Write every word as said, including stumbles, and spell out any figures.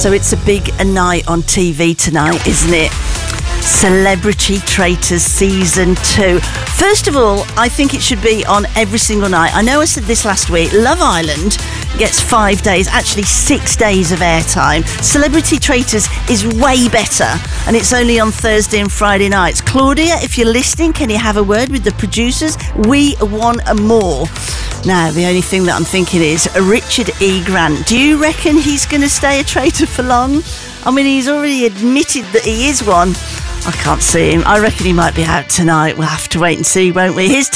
So it's a big a night on T V tonight, isn't it? Celebrity Traitors Season two. First of all, I think it should be on every single night. I know I said this last week. Love Island gets five days, actually six days of airtime. Celebrity Traitors is way better, and it's only on Thursday and Friday nights. Claudia, if you're listening, can you have a word with the producers? We want more. Now, the only thing that I'm thinking is Richard E. Grant. Do you reckon he's going to stay a traitor for long? I mean, he's already admitted that he is one. I can't see him. I reckon he might be out tonight. We'll have to wait and see, won't we? Here's